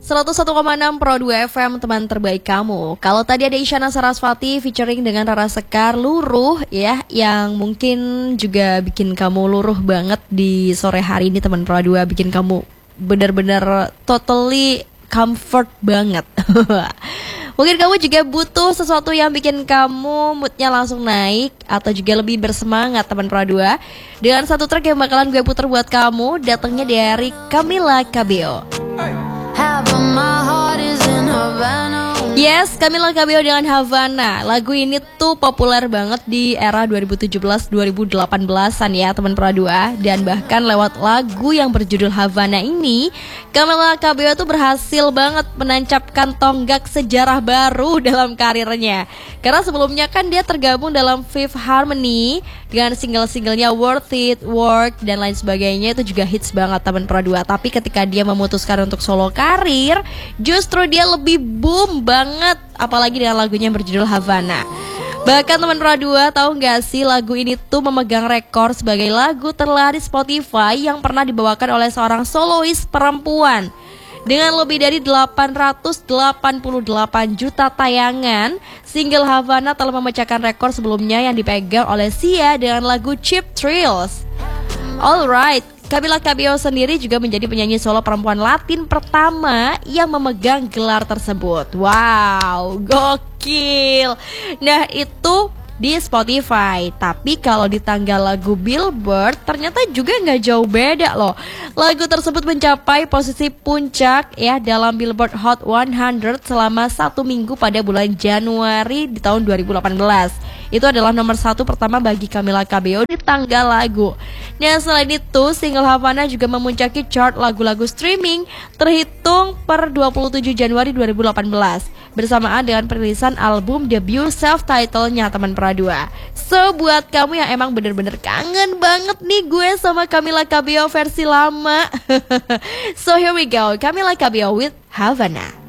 101,6 Pro 2 FM, teman terbaik kamu. Kalau tadi ada Isyana Sarasvati featuring dengan Rara Sekar, Luruh ya, yang mungkin juga bikin kamu luruh banget di sore hari ini teman Pro 2, bikin kamu benar-benar totally comfort banget. Mungkin kamu juga butuh sesuatu yang bikin kamu moodnya langsung naik atau juga lebih bersemangat teman Pro 2. Dengan satu track yang bakalan gue putar buat kamu, datangnya dari Camila Cabello. Yes, Camila Cabello dengan Havana. Lagu ini tuh populer banget di era 2017-2018an ya teman Pro 2. Dan bahkan lewat lagu yang berjudul Havana ini, Camila Cabello tuh berhasil banget menancapkan tonggak sejarah baru dalam karirnya. Karena sebelumnya kan dia tergabung dalam Fifth Harmony dengan single-singlenya Worth It, Work, dan lain sebagainya. Itu juga hits banget teman Pro 2. Tapi ketika dia memutuskan untuk solo karir, justru dia lebih boom banget, apalagi dengan lagunya yang berjudul Havana. Bahkan teman Pro 2 tahu nggak sih, lagu ini tuh memegang rekor sebagai lagu terlaris Spotify yang pernah dibawakan oleh seorang solois perempuan. Dengan lebih dari 888 juta tayangan, single Havana telah memecahkan rekor sebelumnya yang dipegang oleh Sia dengan lagu Cheap Thrills. Alright, Camila Cabello sendiri juga menjadi penyanyi solo perempuan Latin pertama yang memegang gelar tersebut. Wow, gokil. Nah, itu di Spotify. Tapi kalau di tanggal lagu Billboard ternyata juga nggak jauh beda loh. Lagu tersebut mencapai posisi puncak ya dalam Billboard Hot 100 selama 1 minggu pada bulan Januari di tahun 2018. Itu adalah nomor 1 pertama bagi Camila Cabello di tanggal lagu. Nah, selain itu, single Havana juga memuncaki chart lagu-lagu streaming terhitung per 27 Januari 2018 bersamaan dengan perilisan album debut self-titlenya teman Pro 2. So, buat kamu yang emang bener-bener kangen banget nih gue sama Camila Cabello versi lama. So, here we go, Camila Cabello with Havana.